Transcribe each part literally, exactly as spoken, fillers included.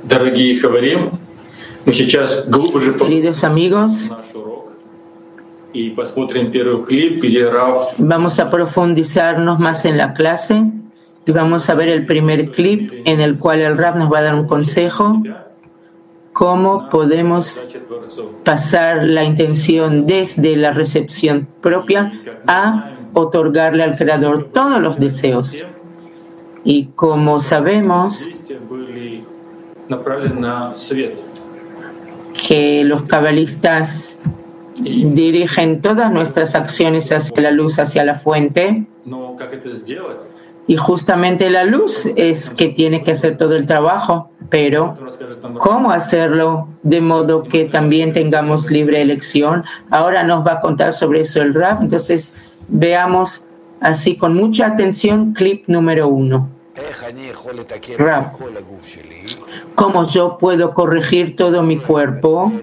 Дорогие хаварим, мы сейчас глубже Queridos amigos, наш урок y посмотрим первый клип, где Рав vamos a profundizarnos más en la clase y vamos a ver el primer clip en el cual el Rav nos va a dar un consejo cómo podemos pasar la intención desde la recepción propia a otorgarle al Creador todos los deseos. Y como sabemos que los cabalistas dirigen todas nuestras acciones hacia la luz, hacia la fuente, y justamente la luz es que tiene que hacer todo el trabajo, pero ¿cómo hacerlo de modo que también tengamos libre elección? Ahora nos va a contar sobre eso el Rav, entonces veamos así con mucha atención clip número uno. Rav, ¿cómo yo puedo corregir todo mi cuerpo,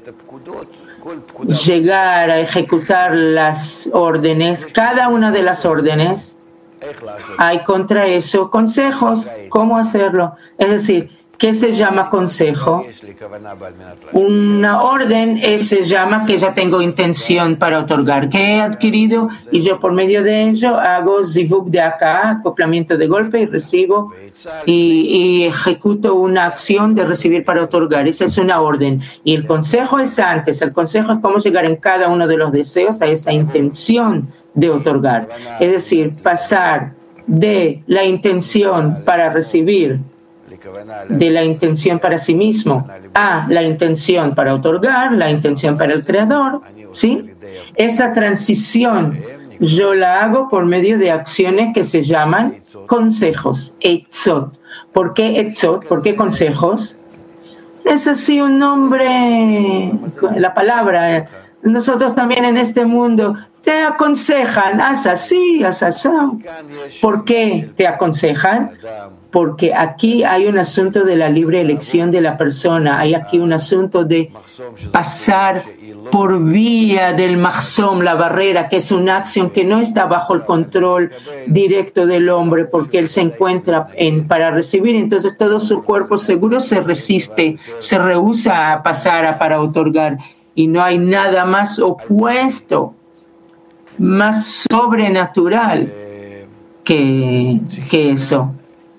llegar a ejecutar las órdenes, cada una de las órdenes? Hay contra eso consejos, ¿cómo hacerlo? Es decir, ¿qué se llama consejo? Una orden es, se llama que ya tengo intención para otorgar, que he adquirido y yo por medio de ello hago zivug de acá, acoplamiento de golpe y recibo y, y ejecuto una acción de recibir para otorgar. Esa es una orden. Y el consejo es antes, el consejo es cómo llegar en cada uno de los deseos a esa intención de otorgar. Es decir, pasar de la intención para recibir, de la intención para sí mismo a la intención para otorgar, la intención para el Creador, ¿sí? Esa transición yo la hago por medio de acciones que se llaman consejos, etzot. ¿Por qué etzot? ¿Por qué consejos? Es así un nombre, la palabra. Nosotros también en este mundo te aconsejan, haz así, haz así. ¿Por qué te aconsejan? Porque aquí hay un asunto de la libre elección de la persona, hay aquí un asunto de pasar por vía del mahsom, la barrera, que es una acción que no está bajo el control directo del hombre, porque él se encuentra en, para recibir, entonces todo su cuerpo seguro se resiste, se rehúsa a pasar a, para otorgar, y no hay nada más opuesto, más sobrenatural que, que eso.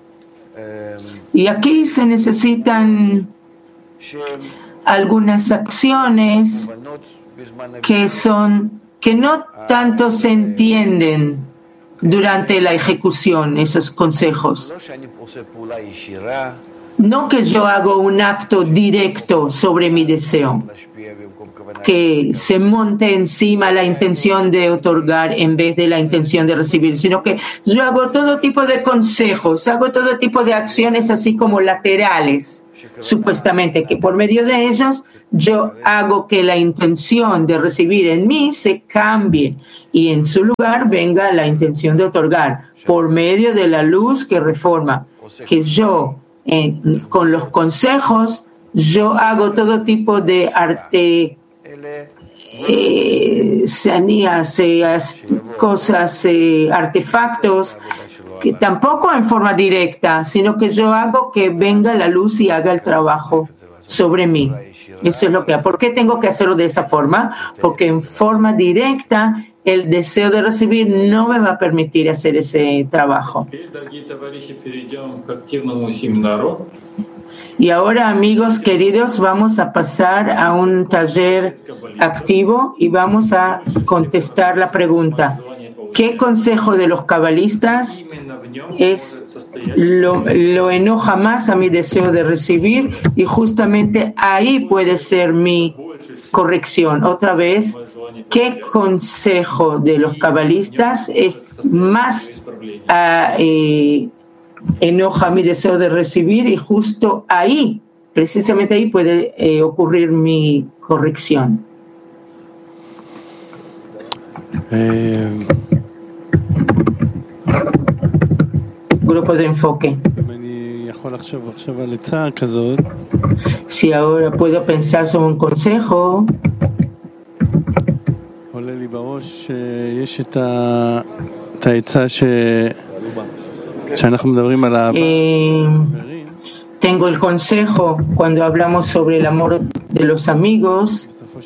Y aquí se necesitan algunas acciones que son que no tanto se entienden durante la ejecución, esos consejos. No que yo hago un acto directo sobre mi deseo, que se monte encima la intención de otorgar en vez de la intención de recibir, sino que yo hago todo tipo de consejos, hago todo tipo de acciones así como laterales, supuestamente, que por medio de ellos yo hago que la intención de recibir en mí se cambie y en su lugar venga la intención de otorgar por medio de la luz que reforma, que yo eh, con los consejos yo hago todo tipo de arte, eh, sanías, eh, cosas, eh, artefactos, que tampoco en forma directa, sino que yo hago que venga la luz y haga el trabajo sobre mí. Eso es lo que. ¿Por qué tengo que hacerlo de esa forma? Porque en forma directa el deseo de recibir no me va a permitir hacer ese trabajo. Y ahora, amigos queridos, vamos a pasar a un taller activo y vamos a contestar la pregunta: ¿qué consejo de los cabalistas es lo, lo enoja más a mi deseo de recibir? Y justamente ahí puede ser mi corrección. Otra vez, ¿qué consejo de los cabalistas es más uh, eh, enoja mi deseo de recibir? Y justo ahí, precisamente ahí puede eh, ocurrir mi corrección. Eh... Grupo de enfoque. Si ahora puedo pensar sobre un consejo, eh, tengo el consejo cuando hablamos sobre el amor de los amigos.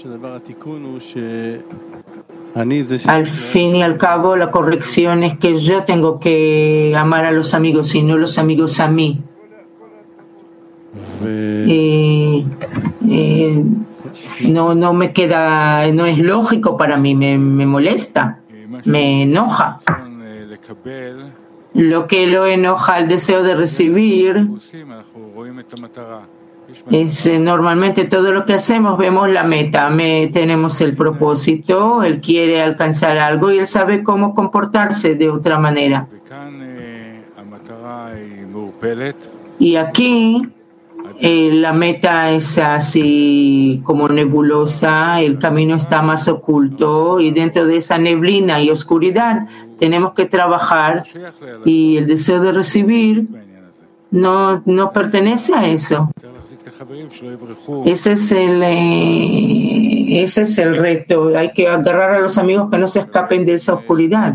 Al fin y al cabo, la corrección es que yo tengo que amar a los amigos y no los amigos a mí. Y, y no, no me queda, no es lógico para mí, me, me molesta, me enoja. Lo que lo enoja el deseo de recibir es eh, normalmente todo lo que hacemos vemos la meta, me, tenemos el propósito, él quiere alcanzar algo y él sabe cómo comportarse de otra manera. Y aquí eh, la meta es así como nebulosa, el camino está más oculto y dentro de esa neblina y oscuridad tenemos que trabajar y el deseo de recibir no, no pertenece a eso. Ese es el eh, ese es el reto. Hay que agarrar a los amigos que no se escapen de esa oscuridad.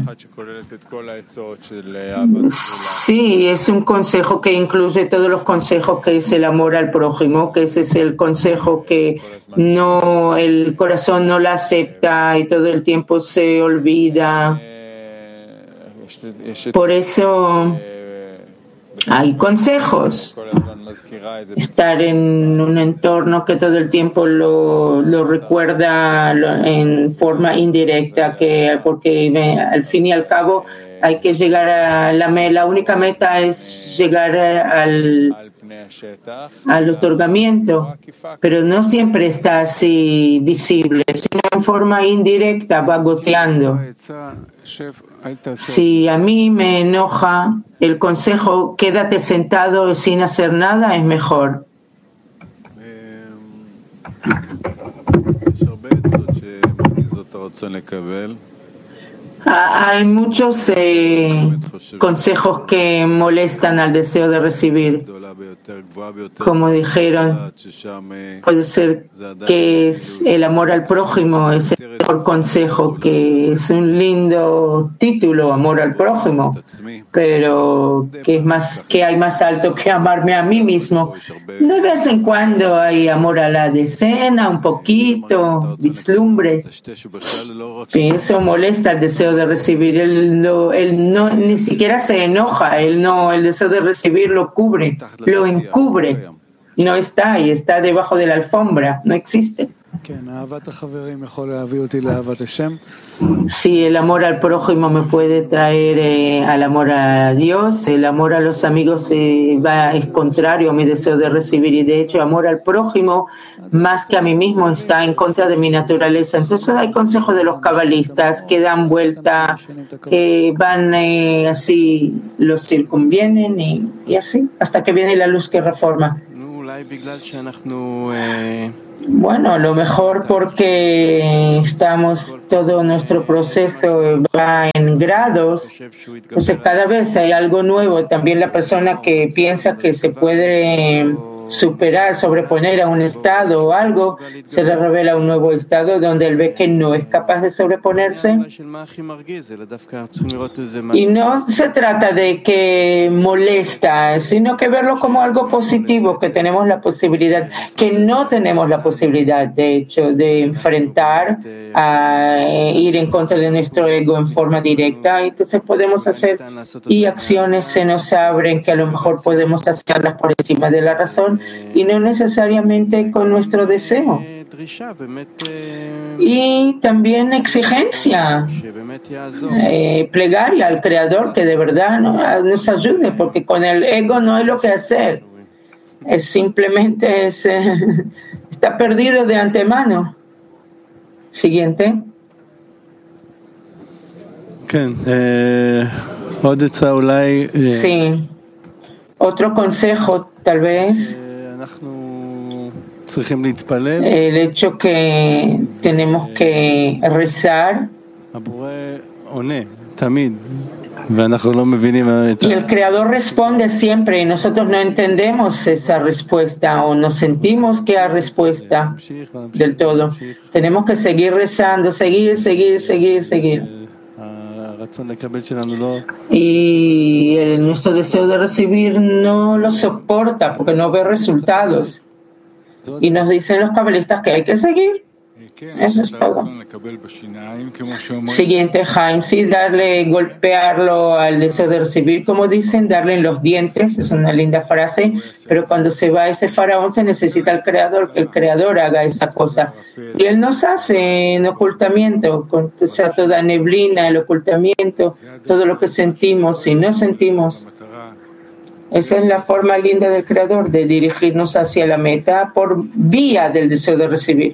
Sí, es un consejo que incluye todos los consejos, que es el amor al prójimo, que ese es el consejo que no el corazón no la acepta y todo el tiempo se olvida. Por eso hay consejos. Estar en un entorno que todo el tiempo lo, lo recuerda en forma indirecta, que porque al fin y al cabo hay que llegar a la meta. La única meta es llegar al, al otorgamiento, pero no siempre está así visible, sino en forma indirecta, va goteando. Si a mí me enoja el consejo, quédate sentado sin hacer nada, es mejor. Hay muchos eh, consejos que molestan al deseo de recibir. Como dijeron, puede ser que es el amor al prójimo es el mejor consejo, que es un lindo título, amor al prójimo, pero que es más, que hay más alto que amarme a mí mismo. De vez en cuando hay amor a la decena, un poquito, vislumbres. Eso molesta el deseo de recibir. Él, no, él no, ni siquiera se enoja, él no, el deseo de recibir lo cubre, lo encubre, no está ahí, está debajo de la alfombra, no existe. Sí, el amor al prójimo me puede traer eh, al amor a Dios. El amor a los amigos eh, va, es contrario a mi deseo de recibir, y de hecho amor al prójimo más que a mí mismo está en contra de mi naturaleza. Entonces hay consejos de los cabalistas que dan vuelta, que van eh, así, los circunvienen y, y así hasta que viene la luz que reforma. Bueno, a lo mejor porque estamos, todo nuestro proceso va en grados, entonces cada vez hay algo nuevo. También la persona que piensa que se puede superar, sobreponer a un estado o algo, se le revela un nuevo estado donde él ve que no es capaz de sobreponerse. Y no se trata de que molesta, sino que verlo como algo positivo, que tenemos la posibilidad, que no tenemos la posibilidad, de hecho, de enfrentar, a ir en contra de nuestro ego en forma directa. Entonces podemos hacer, y acciones se nos abren que a lo mejor podemos hacerlas por encima de la razón, y no necesariamente con nuestro deseo. Y también exigencia, eh, plegaria al Creador que de verdad nos ayude, porque con el ego no hay lo que hacer. Es simplemente es, eh, está perdido de antemano. Siguiente. Sí. Otro consejo, tal vez. El hecho que tenemos que rezar. Y el Creador responde siempre y nosotros no entendemos esa respuesta o no sentimos que hay respuesta del todo. Tenemos que seguir rezando, seguir, seguir, seguir, seguir. y el, nuestro deseo de recibir no lo soporta porque no ve resultados. Y nos dicen los cabalistas que hay que seguir. Eso es todo. Siguiente, Jaime, sí, darle, golpearlo al deseo de recibir, como dicen, darle en los dientes, es una linda frase, pero cuando se va ese faraón se necesita el creador, que el creador haga esa cosa. Y él nos hace en ocultamiento, con o sea, toda neblina, el ocultamiento, todo lo que sentimos y no sentimos. Esa es la forma linda del creador de dirigirnos hacia la meta por vía del deseo de recibir.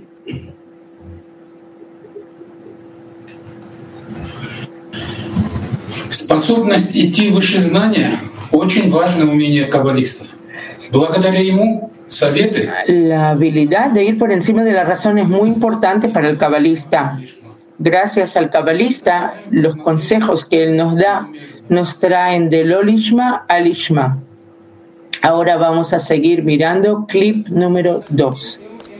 Способность идти выше знания – очень важное умение каббалистов. Благодаря ему советы. La habilidad de ir por encima de la razón es muy importante para el cabalista. Gracias al cabalista, los consejos que él nos da nos traen del Olishma al Ishma. Ahora vamos a seguir mirando clip número dos.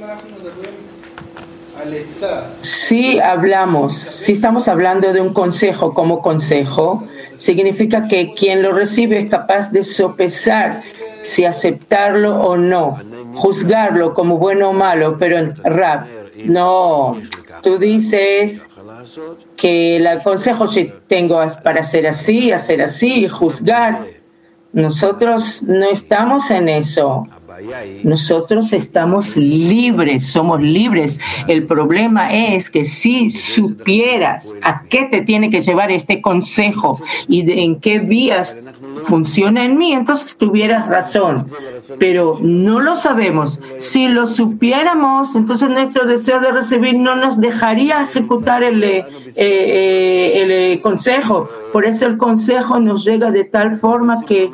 Si hablamos, si estamos hablando de un consejo como consejo, significa que quien lo recibe es capaz de sopesar si aceptarlo o no, juzgarlo como bueno o malo, pero Rab, no, tú dices que el consejo que tengo es para hacer así, hacer así, juzgar. Nosotros no estamos en eso. Nosotros estamos libres, somos libres. El problema es que si supieras a qué te tiene que llevar este consejo y de, en qué vías funciona en mí, entonces tuvieras razón. Pero no lo sabemos. Si lo supiéramos, entonces nuestro deseo de recibir no nos dejaría ejecutar el, eh, eh, el eh, consejo. Por eso el consejo nos llega de tal forma que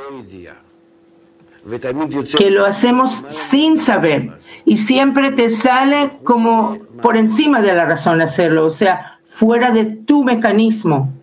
que lo hacemos sin saber y siempre te sale como por encima de la razón hacerlo, o sea, fuera de tu mecanismo.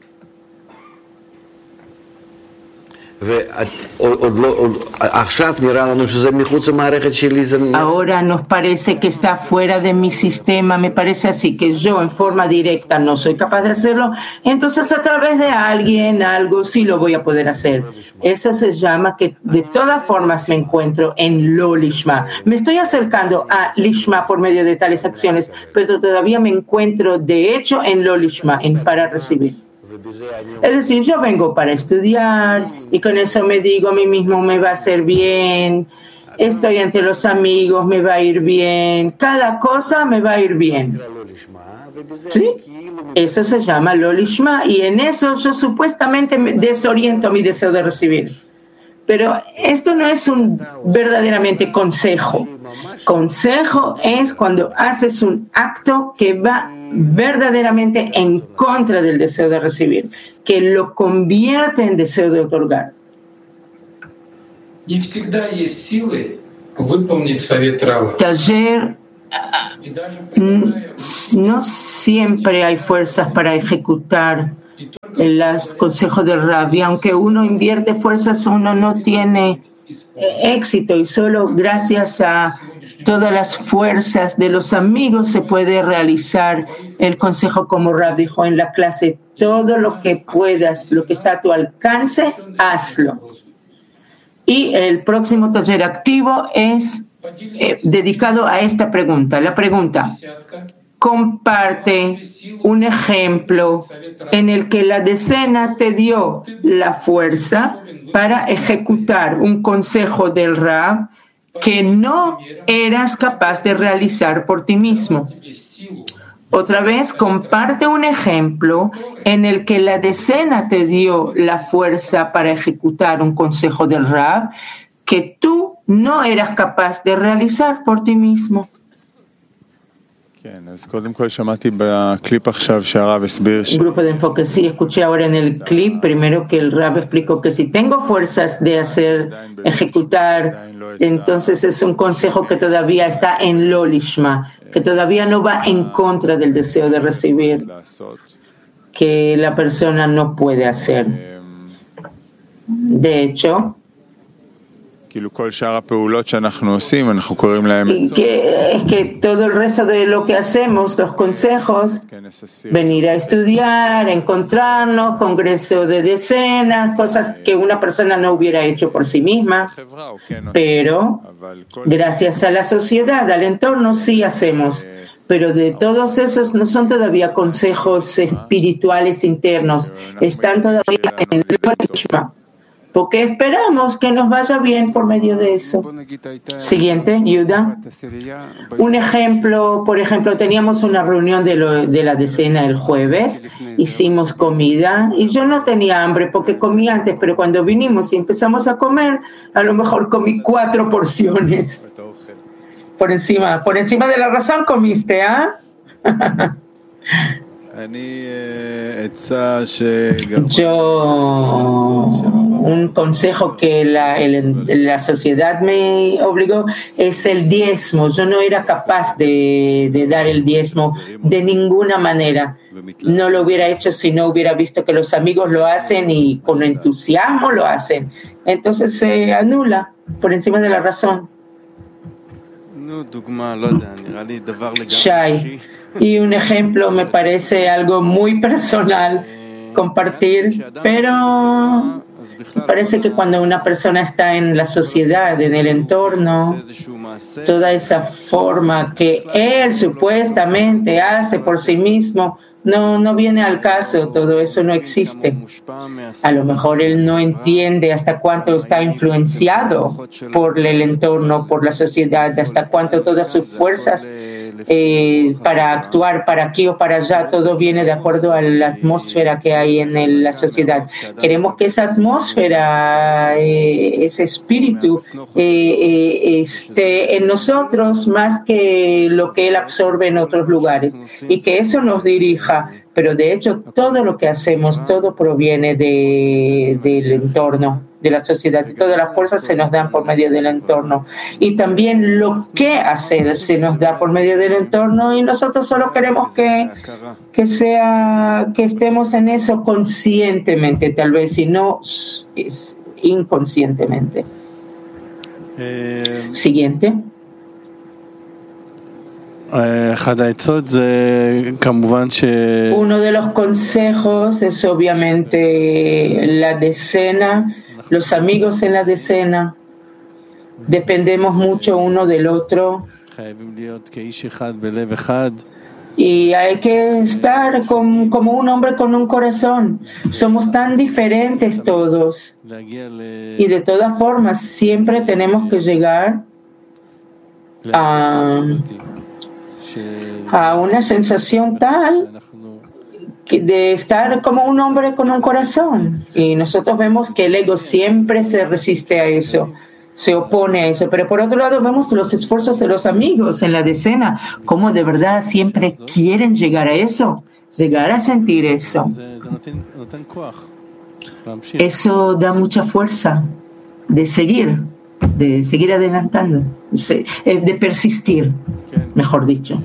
Ahora nos parece que está fuera de mi sistema, me parece así, que yo en forma directa no soy capaz de hacerlo, entonces a través de alguien, algo, sí lo voy a poder hacer. Eso se llama que de todas formas me encuentro en lo lishma. Me estoy acercando a lishma por medio de tales acciones, pero todavía me encuentro de hecho en lo lishma, en para recibir. Es decir, yo vengo para estudiar y con eso me digo a mí mismo me va a hacer bien, estoy entre los amigos, me va a ir bien, cada cosa me va a ir bien. ¿Sí? Eso se llama lo lishma y en eso yo supuestamente me desoriento mi deseo de recibir. Pero esto no es un verdaderamente consejo. Consejo es cuando haces un acto que va verdaderamente en contra del deseo de recibir, que lo convierte en deseo de otorgar. Taller, no siempre hay fuerzas para ejecutar el consejo del Rav, y aunque uno invierte fuerzas, uno no tiene éxito y solo gracias a todas las fuerzas de los amigos se puede realizar el consejo como Rav dijo en la clase. Todo lo que puedas, lo que está a tu alcance, hazlo. Y el próximo taller activo es eh, dedicado a esta pregunta. La pregunta: comparte un ejemplo en el que la decena te dio la fuerza para ejecutar un consejo del Rav que no eras capaz de realizar por ti mismo. Otra vez, comparte un ejemplo en el que la decena te dio la fuerza para ejecutar un consejo del Rav que tú no eras capaz de realizar por ti mismo. Un grupo de enfoque. Sí, escuché ahora en el clip primero que el Rav explicó que si tengo fuerzas de hacer, ejecutar, entonces es un consejo que todavía está en lo lishma, que todavía no va en contra del deseo de recibir, que la persona no puede hacer. De hecho, Y que es que todo el resto de lo que hacemos, los consejos, venir a estudiar, encontrarnos, congreso de decenas, cosas que una persona no hubiera hecho por sí misma, pero gracias a la sociedad, al entorno, sí hacemos. Pero de todos esos no son todavía consejos espirituales internos, están todavía en el Lishma. Porque esperamos que nos vaya bien por medio de eso. Siguiente, Yuda. Un ejemplo, por ejemplo, teníamos una reunión de, lo, de la decena el jueves, hicimos comida y yo no tenía hambre porque comí antes, pero cuando vinimos y empezamos a comer, a lo mejor comí cuatro porciones. Por encima, por encima de la razón comiste, ¿ah? Yo, un consejo que la, el, la sociedad me obligó es el diezmo. Yo no era capaz de, de dar el diezmo de ninguna manera. No lo hubiera hecho si no hubiera visto que los amigos lo hacen y con entusiasmo lo hacen. Entonces se anula por encima de la razón. Shai. Y un ejemplo me parece algo muy personal compartir, pero me parece que cuando una persona está en la sociedad, en el entorno, toda esa forma que él supuestamente hace por sí mismo, no, no viene al caso, todo eso no existe. A lo mejor él no entiende hasta cuánto está influenciado por el entorno, por la sociedad, hasta cuánto todas sus fuerzas eh, para actuar para aquí o para allá, todo viene de acuerdo a la atmósfera que hay en el, la sociedad. Queremos que esa atmósfera, eh, ese espíritu eh, eh, esté en nosotros más que lo que él absorbe en otros lugares y que eso nos dirija. Pero de hecho todo lo que hacemos, todo proviene de, del entorno, de la sociedad, y todas las fuerzas se nos dan por medio del entorno. Y también lo que hacer se nos da por medio del entorno y nosotros solo queremos que, que, sea, que estemos en eso conscientemente, tal vez, y no es inconscientemente. Eh... Siguiente. Uno de los consejos es obviamente la decena, los amigos en la decena. Dependemos mucho uno del otro. Y hay que estar con, como un hombre con un corazón. Somos tan diferentes todos. Y de todas formas, siempre tenemos que llegar a... a una sensación tal de estar como un hombre con un corazón. Y nosotros vemos que el ego siempre se resiste a eso, se opone a eso. Pero por otro lado vemos los esfuerzos de los amigos en la decena, cómo de verdad siempre quieren llegar a eso, llegar a sentir eso. Eso da mucha fuerza de seguir, de seguir adelantando, de persistir, mejor dicho.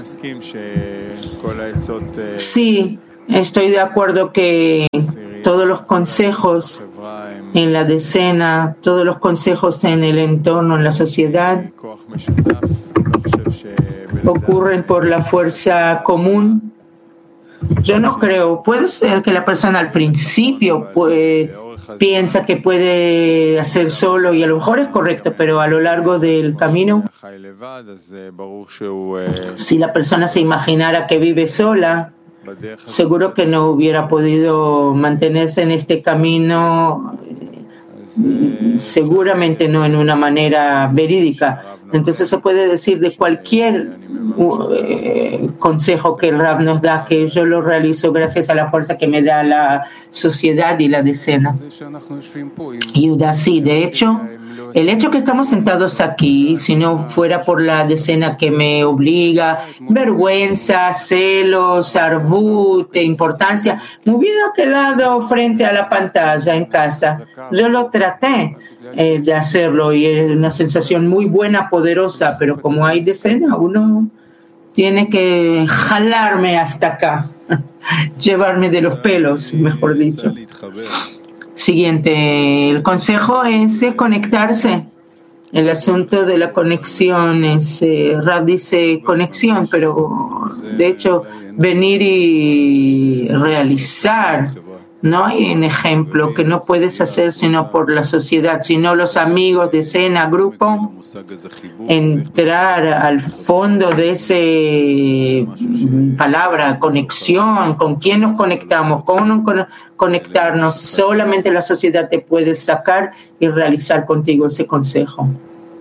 Sí, estoy de acuerdo que todos los consejos en la decena, todos los consejos en el entorno, en la sociedad, ocurren por la fuerza común. Yo no creo, puede ser que la persona al principio puede, piensa que puede hacer solo y a lo mejor es correcto, pero a lo largo del camino, si la persona se imaginara que vive sola, seguro que no hubiera podido mantenerse en este camino, seguramente no en una manera verídica. Entonces se puede decir de cualquier eh, consejo que el Rav nos da, que yo lo realizo gracias a la fuerza que me da la sociedad y la decena. Y así, de hecho, el hecho que estamos sentados aquí, si no fuera por la decena que me obliga, vergüenza, celos, arvut, importancia, me hubiera quedado frente a la pantalla en casa. Yo lo traté eh, de hacerlo y es una sensación muy buena, poderosa, pero como hay decena, uno tiene que jalarme hasta acá, llevarme de los pelos, mejor dicho. Siguiente, el consejo es eh, conectarse. El asunto de la conexión es, eh, Rav dice conexión, pero de hecho venir y realizar. No hay un ejemplo que no puedes hacer sino por la sociedad, sino los amigos de cena, grupo, entrar al fondo de ese palabra, conexión, con quién nos conectamos, cómo conectarnos, solamente la sociedad te puede sacar y realizar contigo ese consejo.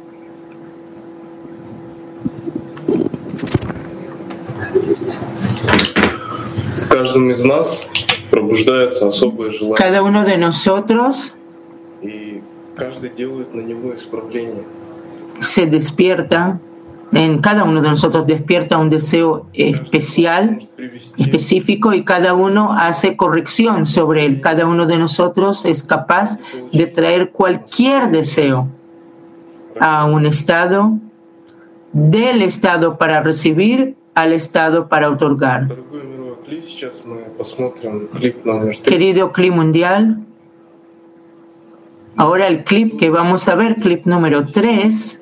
Каждым из нас пробуждается особое желание. Cada uno de nosotros И каждый делает на него исправление. se despierta, en cada uno de nosotros despierta un deseo especial, específico, y cada uno hace corrección sobre él. Cada uno de nosotros es capaz de traer cualquier deseo a un estado, del estado para recibir al estado para otorgar. Querido clip mundial, ahora el clip que vamos a ver, clip número tres,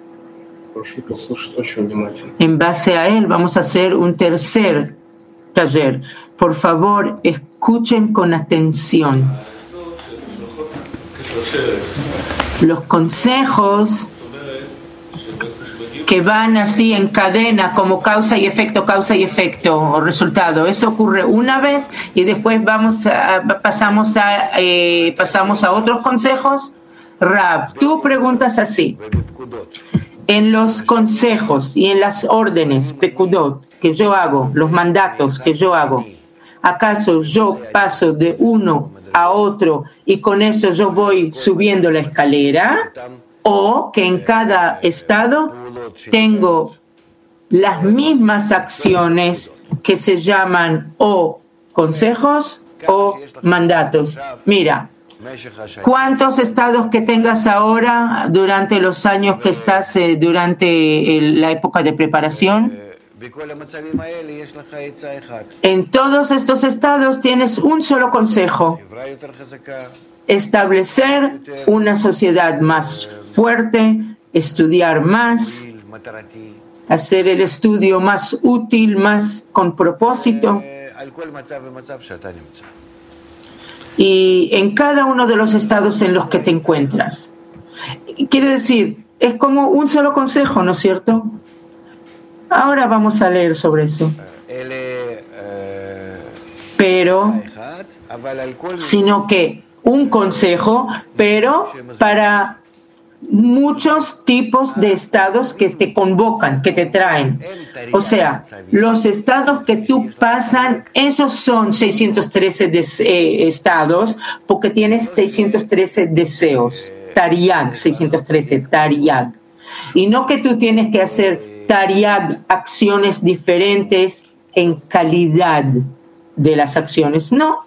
en base a él vamos a hacer un tercer taller. Por favor, escuchen con atención. Los consejos que van así en cadena como causa y efecto, causa y efecto o resultado. Eso ocurre una vez y después vamos a, pasamos a eh, pasamos a otros consejos. Rav, tú preguntas así: en los consejos y en las órdenes pekudot que yo hago, los mandatos que yo hago, ¿acaso yo paso de uno a otro y con eso yo voy subiendo la escalera? ¿O que en cada estado tengo las mismas acciones que se llaman o consejos o mandatos? Mira, ¿cuántos estados que tengas ahora durante los años que estás eh, durante el, la época de preparación? En todos estos estados tienes un solo consejo: establecer una sociedad más fuerte, estudiar más, hacer el estudio más útil, más con propósito. Y en cada uno de los estados en los que te encuentras. Quiere decir, es como un solo consejo, ¿no es cierto? Ahora vamos a leer sobre eso. Pero, sino que un consejo, pero para muchos tipos de estados que te convocan, que te traen. O sea, los estados que tú pasan, esos son seiscientos trece des- eh, estados, porque tienes seiscientos trece deseos. Tariag, seiscientos trece, Tariag. Y no que tú tienes que hacer Tariag, acciones diferentes en calidad de las acciones, no.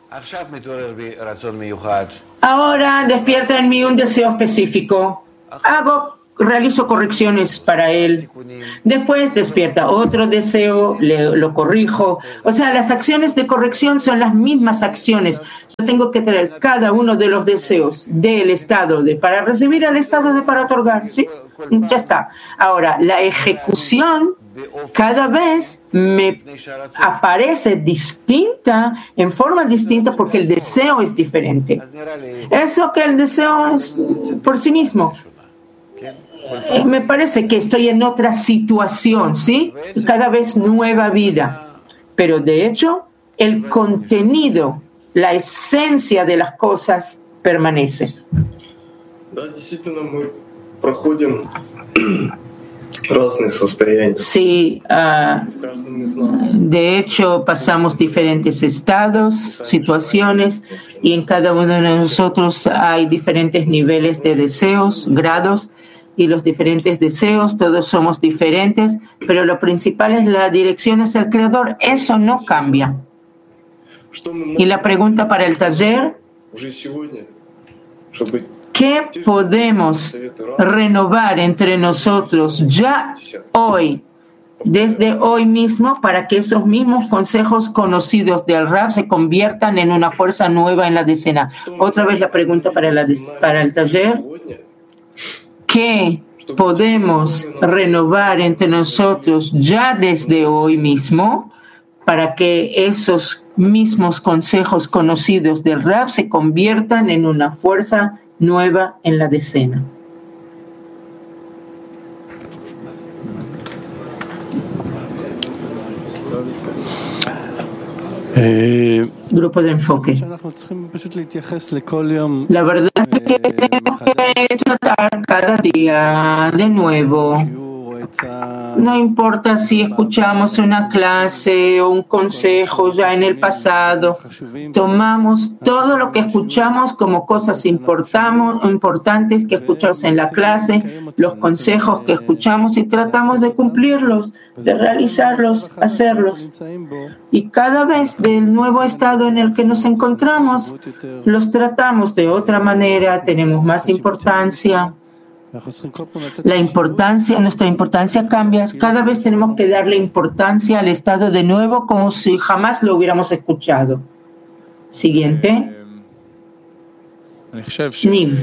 Ahora despierta en mí un deseo específico, hago, realizo correcciones para él, después despierta otro deseo, le, lo corrijo. O sea, las acciones de corrección son las mismas acciones. Yo tengo que traer cada uno de los deseos del estado de para recibir al estado de para otorgar, ¿sí? Ya está. Ahora, la ejecución cada vez me aparece distinta, en forma distinta, porque el deseo es diferente. Eso que el deseo es por sí mismo. Eh, me parece que estoy en otra situación, ¿sí? Cada vez nueva vida. Pero de hecho, el contenido, la esencia de las cosas permanece. Sí, uh, de hecho pasamos diferentes estados, situaciones, y en cada uno de nosotros hay diferentes niveles de deseos, grados, y los diferentes deseos, todos somos diferentes, pero lo principal es la dirección hacia el Creador, eso no cambia. Y la pregunta para el taller: ¿qué podemos renovar entre nosotros ya hoy desde hoy mismo para que esos mismos consejos conocidos del Rav se conviertan en una fuerza nueva en la decena. Otra vez la pregunta para, la, para el taller. ¿Qué podemos renovar entre nosotros ya desde hoy mismo para que esos mismos consejos conocidos del Rav se conviertan en una fuerza nueva en la decena? Grupo de enfoque. La verdad es que tenemos que tratar cada día de nuevo. No importa si escuchamos una clase o un consejo ya en el pasado, tomamos todo lo que escuchamos como cosas importantes que escuchamos en la clase, los consejos que escuchamos y tratamos de cumplirlos, de realizarlos, hacerlos. Y cada vez del nuevo estado en el que nos encontramos, los tratamos de otra manera, tenemos más importancia. La importancia, nuestra importancia cambia. Cada vez tenemos que darle importancia al estado de nuevo como si jamás lo hubiéramos escuchado. Siguiente. Niv.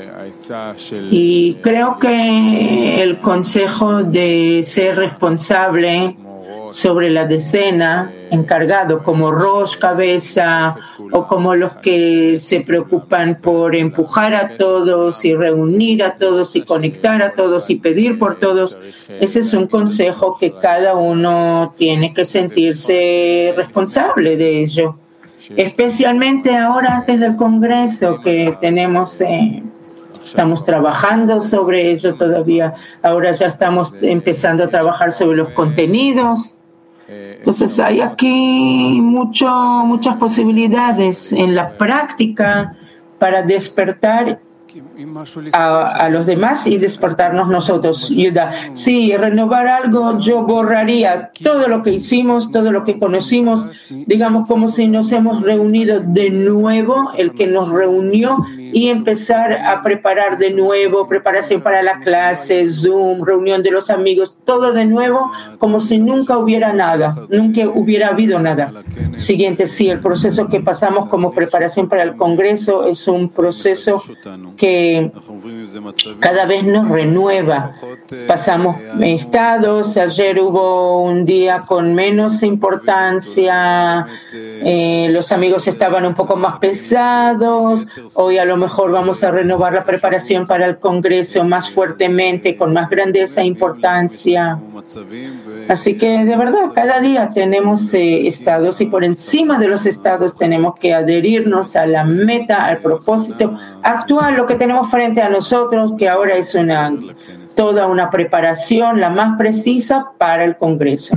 Y creo que el consejo de ser responsable sobre la decena, encargado como Rosh, cabeza, o como los que se preocupan por empujar a todos y reunir a todos y conectar a todos y pedir por todos, ese es un consejo que cada uno tiene que sentirse responsable de ello. Especialmente ahora antes del Congreso que tenemos... Eh, Estamos trabajando sobre ello todavía. Ahora ya estamos empezando a trabajar sobre los contenidos. Entonces hay aquí mucho, muchas posibilidades en la práctica para despertar a, a los demás y despertarnos nosotros. Yuda, sí, renovar algo, yo borraría todo lo que hicimos, todo lo que conocimos, digamos como si nos hemos reunido de nuevo, el que nos reunió, y empezar a preparar de nuevo, preparación para la clase, Zoom, reunión de los amigos, todo de nuevo, como si nunca hubiera nada, nunca hubiera habido nada. Siguiente, sí, el proceso que pasamos como preparación para el Congreso es un proceso que cada vez nos renueva. Pasamos estados, ayer hubo un día con menos importancia, eh, los amigos estaban un poco más pesados, hoy a lo mejor vamos a renovar la preparación para el Congreso más fuertemente, con más grandeza e importancia. Así que de verdad, cada día tenemos eh, estados y por encima de los estados tenemos que adherirnos a la meta, al propósito actual, lo que tenemos frente a nosotros, que ahora es una toda una preparación, la más precisa para el Congreso.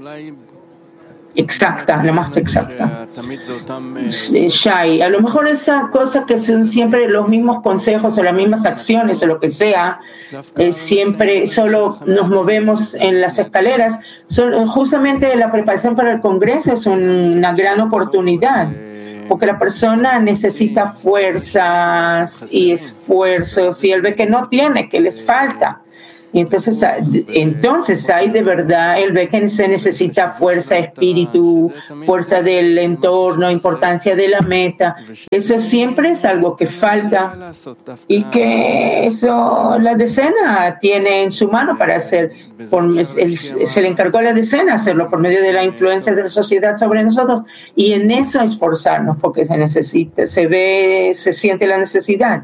Exacta, la más exacta. Shai, a lo mejor esa cosa que son siempre los mismos consejos o las mismas acciones o lo que sea, eh, siempre solo nos movemos en las escaleras. Son, justamente la preparación para el Congreso es una gran oportunidad, porque la persona necesita fuerzas y esfuerzos y él ve que no tiene, que les falta. Y entonces, entonces hay de verdad, él ve que se necesita fuerza, espíritu, fuerza del entorno, importancia de la meta. Eso siempre es algo que falta y que eso la decena tiene en su mano para hacer. Por, él, se le encargó a la decena hacerlo por medio de la influencia de la sociedad sobre nosotros y en eso esforzarnos porque se necesita, se ve, se siente la necesidad.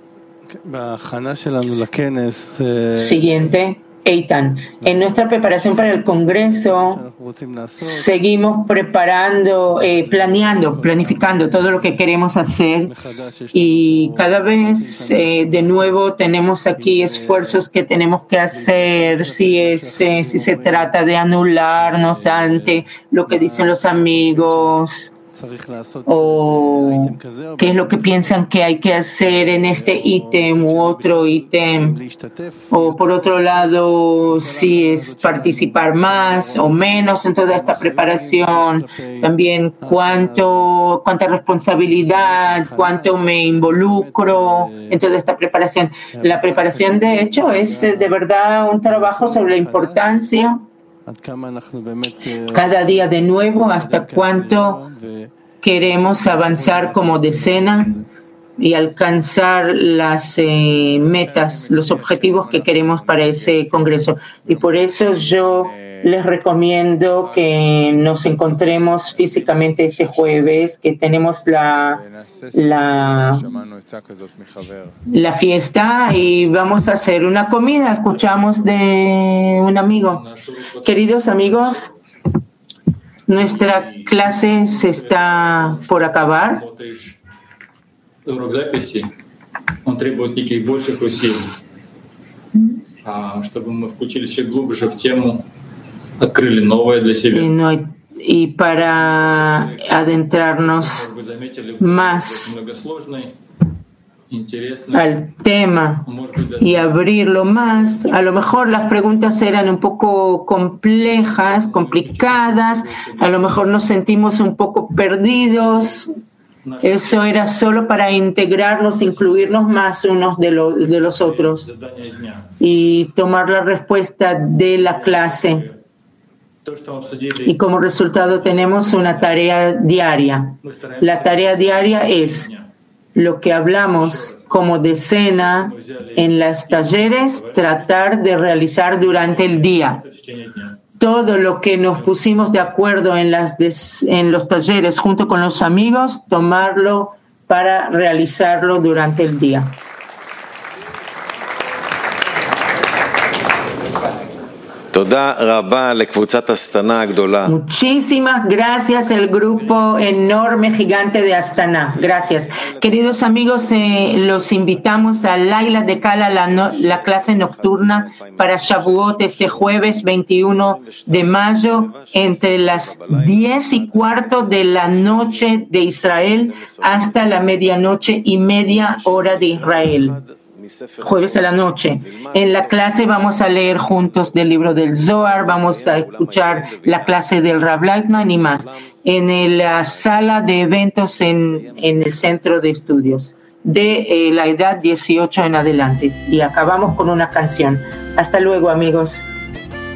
Siguiente, Eitan. En nuestra preparación para el Congreso, seguimos preparando, eh, planeando, planificando todo lo que queremos hacer y cada vez eh, de nuevo tenemos aquí esfuerzos que tenemos que hacer si, es, eh, si se trata de anularnos ante lo que dicen los amigos, o qué es lo que piensan que hay que hacer en este ítem u otro ítem, o por otro lado si es participar más o menos en toda esta preparación, también cuánto cuánta responsabilidad, cuánto me involucro en toda esta preparación. La preparación de hecho es de verdad un trabajo sobre la importancia cada día de nuevo, hasta cuánto queremos avanzar como decena y alcanzar las eh, metas, los objetivos que queremos para ese congreso. Y por eso yo les recomiendo que nos encontremos físicamente este jueves, que tenemos la, la, la fiesta y vamos a hacer una comida. Escuchamos de un amigo. Queridos amigos, nuestra clase se está por acabar. Урок записи, он требует неких больших усилий, чтобы мы включились еще глубже в тему, открыли новое для себя. Y, no hay, y para adentrarnos más al tema y abrirlo más, a lo mejor las preguntas eran un poco complejas, complicadas, a lo mejor nos sentimos un poco perdidos. Eso era solo para integrarnos, incluirnos más unos de, lo, de los otros y tomar la respuesta de la clase. Y como resultado tenemos una tarea diaria. La tarea diaria es lo que hablamos como decena en los talleres, tratar de realizar durante el día. Todo lo que nos pusimos de acuerdo en, las des, en los talleres junto con los amigos, tomarlo para realizarlo durante el día. Muchísimas gracias al grupo enorme, gigante de Astana. Gracias. Queridos amigos, eh, los invitamos a Laila de Kala, la, no, la clase nocturna para Shavuot este jueves veintiuno de mayo, entre las diez y cuarto de la noche de Israel hasta la medianoche y media hora de Israel. Jueves a la noche. En la clase vamos a leer juntos del libro del Zohar, vamos a escuchar la clase del Rav Leitman y más. En la sala de eventos en, en el centro de estudios, de eh, la edad dieciocho en adelante. Y acabamos con una canción. Hasta luego, amigos.